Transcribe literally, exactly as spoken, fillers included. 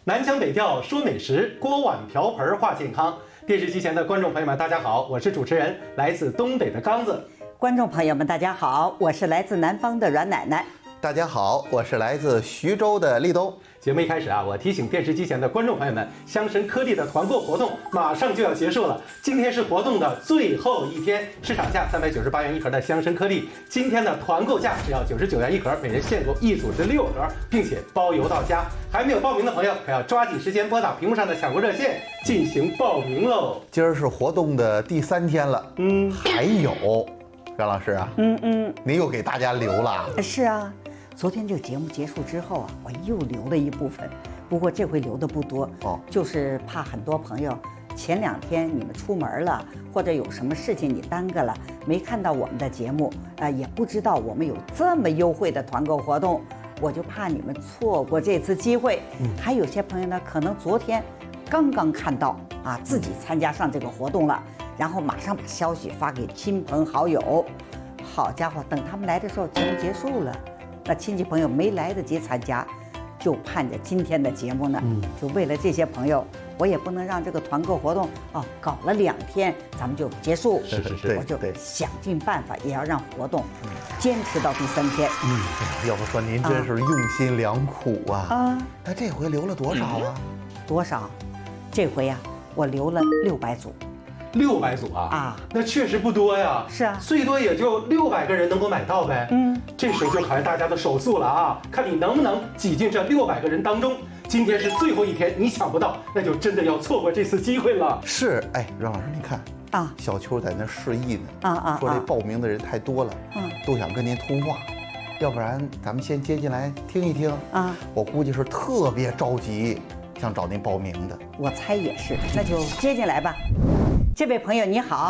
南腔北调说美食，锅碗瓢盆话健康。电视机前的观众朋友们，大家好，我是主持人，来自东北的刚子。 观众朋友们，大家好，我是来自南方的阮奶奶。 大家好，我是来自徐州的立冬。 节目一开始啊，我提醒电视机前的观众朋友们，香参颗粒的团购活动马上就要结束了。今天是活动的最后一天，市场价三百九十八元一盒的香参颗粒，今天的团购价只要九十九元一盒，每人限购一组是六盒，并且包邮到家。还没有报名的朋友，可要抓紧时间拨打屏幕上的抢购热线进行报名喽。 今儿是活动的第三天了，嗯，还有，阮老师啊，嗯嗯，你又给大家留了。 是啊。昨天这个节目结束之后啊，我又留了一部分，不过这回留的不多哦，就是怕很多朋友前两天你们出门了，或者有什么事情你耽搁了，没看到我们的节目，呃，也不知道我们有这么优惠的团购活动，我就怕你们错过这次机会。嗯，还有些朋友呢，可能昨天刚刚看到啊，自己参加上这个活动了，然后马上把消息发给亲朋好友。好家伙，等他们来的时候，节目结束了。那亲戚朋友没来得及参加，就盼着今天的节目呢。嗯，就为了这些朋友，我也不能让这个团购活动哦搞了两天咱们就结束。 是是是， 我就想尽办法也要让活动坚持到第三天。 嗯，要不说您真是用心良苦啊。啊，那这回留了多少啊？ 多少？这回呀、啊，我留了六百组。 六百组啊啊，那确实不多呀。 是啊， 最多也就六百个人能够买到呗。嗯，这时候就考验大家的手速了啊，看你能不能挤进这六百个人当中。今天是最后一天，你抢不到，那就真的要错过这次机会了。 是，哎，阮老师，你看啊，小秋在那示意呢，啊啊，说这报名的人太多了，嗯，都想跟您通话，要不然咱们先接进来听一听啊。我估计是特别着急，想找您报名的。 我猜也是，那就接进来吧。这位朋友你好。